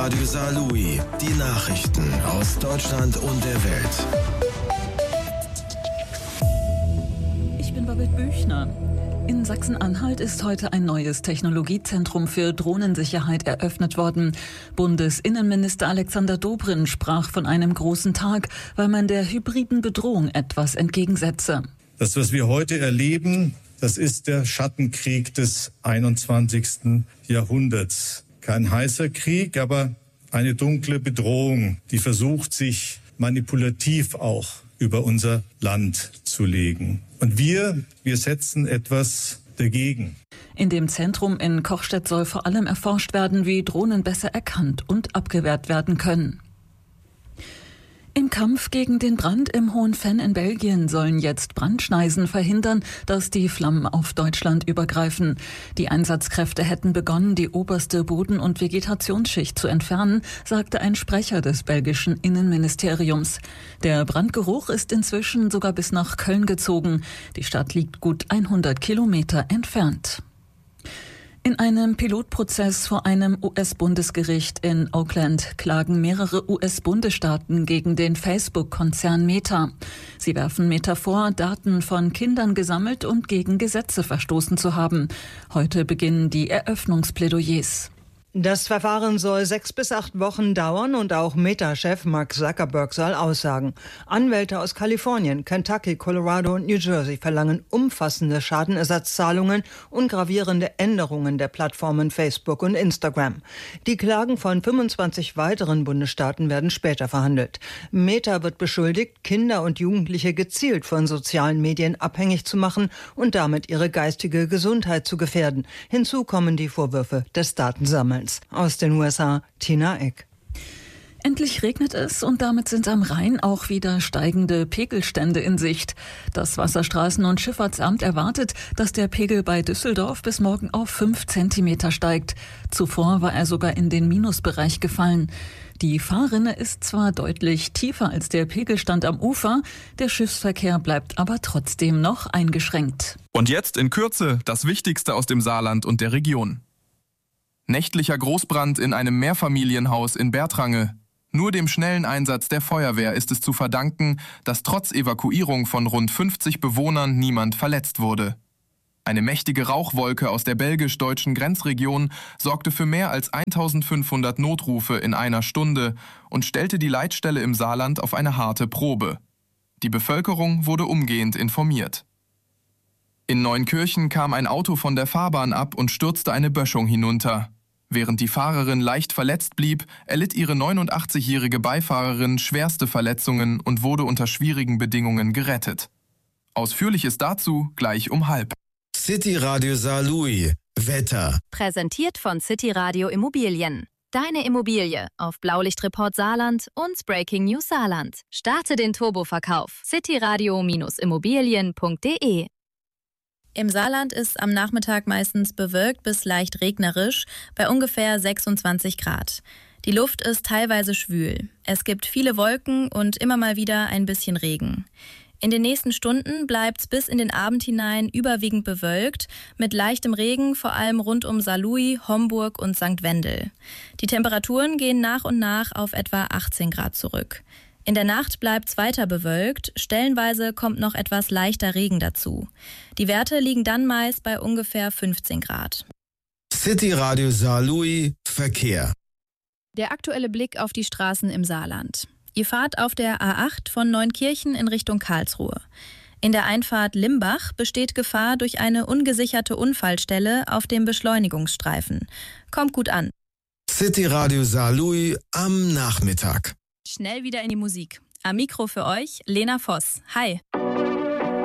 Radio Saarlouis. Die Nachrichten aus Deutschland und der Welt. Ich bin Babette Büchner. In Sachsen-Anhalt ist heute ein neues Technologiezentrum für Drohnensicherheit eröffnet worden. Bundesinnenminister Alexander Dobrindt sprach von einem großen Tag, weil man der hybriden Bedrohung etwas entgegensetze. Das, was wir heute erleben, das ist der Schattenkrieg des 21. Jahrhunderts. Kein heißer Krieg, aber eine dunkle Bedrohung, die versucht, sich manipulativ auch über unser Land zu legen. Und wir setzen etwas dagegen. In dem Zentrum in Kochstedt soll vor allem erforscht werden, wie Drohnen besser erkannt und abgewehrt werden können. Im Kampf gegen den Brand im Hohen-Venn in Belgien sollen jetzt Brandschneisen verhindern, dass die Flammen auf Deutschland übergreifen. Die Einsatzkräfte hätten begonnen, die oberste Boden- und Vegetationsschicht zu entfernen, sagte ein Sprecher des belgischen Innenministeriums. Der Brandgeruch ist inzwischen sogar bis nach Köln gezogen. Die Stadt liegt gut 100 Kilometer entfernt. In einem Pilotprozess vor einem US-Bundesgericht in Oakland klagen mehrere US-Bundesstaaten gegen den Facebook-Konzern Meta. Sie werfen Meta vor, Daten von Kindern gesammelt und gegen Gesetze verstoßen zu haben. Heute beginnen die Eröffnungsplädoyers. Das Verfahren soll 6 bis 8 Wochen dauern und auch Meta-Chef Mark Zuckerberg soll aussagen. Anwälte aus Kalifornien, Kentucky, Colorado und New Jersey verlangen umfassende Schadenersatzzahlungen und gravierende Änderungen der Plattformen Facebook und Instagram. Die Klagen von 25 weiteren Bundesstaaten werden später verhandelt. Meta wird beschuldigt, Kinder und Jugendliche gezielt von sozialen Medien abhängig zu machen und damit ihre geistige Gesundheit zu gefährden. Hinzu kommen die Vorwürfe des Datensammelns. Aus den USA, Tina Eck. Endlich regnet es und damit sind am Rhein auch wieder steigende Pegelstände in Sicht. Das Wasserstraßen- und Schifffahrtsamt erwartet, dass der Pegel bei Düsseldorf bis morgen auf 5 Zentimeter steigt. Zuvor war er sogar in den Minusbereich gefallen. Die Fahrrinne ist zwar deutlich tiefer als der Pegelstand am Ufer, der Schiffsverkehr bleibt aber trotzdem noch eingeschränkt. Und jetzt in Kürze das Wichtigste aus dem Saarland und der Region. Nächtlicher Großbrand in einem Mehrfamilienhaus in Bertrange. Nur dem schnellen Einsatz der Feuerwehr ist es zu verdanken, dass trotz Evakuierung von rund 50 Bewohnern niemand verletzt wurde. Eine mächtige Rauchwolke aus der belgisch-deutschen Grenzregion sorgte für mehr als 1500 Notrufe in einer Stunde und stellte die Leitstelle im Saarland auf eine harte Probe. Die Bevölkerung wurde umgehend informiert. In Neunkirchen kam ein Auto von der Fahrbahn ab und stürzte eine Böschung hinunter. Während die Fahrerin leicht verletzt blieb, erlitt ihre 89-jährige Beifahrerin schwerste Verletzungen und wurde unter schwierigen Bedingungen gerettet. Ausführliches dazu gleich um 12:30. City Radio Saarlouis. Wetter. Präsentiert von City Radio Immobilien. Deine Immobilie auf Blaulichtreport Saarland und Breaking News Saarland. Starte den Turboverkauf. cityradio-immobilien.de. Im Saarland ist am Nachmittag meistens bewölkt bis leicht regnerisch, bei ungefähr 26 Grad. Die Luft ist teilweise schwül. Es gibt viele Wolken und immer mal wieder ein bisschen Regen. In den nächsten Stunden bleibt's bis in den Abend hinein überwiegend bewölkt, mit leichtem Regen vor allem rund um Saarlouis, Homburg und St. Wendel. Die Temperaturen gehen nach und nach auf etwa 18 Grad zurück. In der Nacht bleibt's weiter bewölkt, stellenweise kommt noch etwas leichter Regen dazu. Die Werte liegen dann meist bei ungefähr 15 Grad. City Radio Saarlouis Verkehr. Der aktuelle Blick auf die Straßen im Saarland. Ihr fahrt auf der A8 von Neunkirchen in Richtung Karlsruhe. In der Einfahrt Limbach besteht Gefahr durch eine ungesicherte Unfallstelle auf dem Beschleunigungsstreifen. Kommt gut an. City Radio Saarlouis am Nachmittag. Schnell wieder in die Musik. Am Mikro für euch Lena Voss. Hi.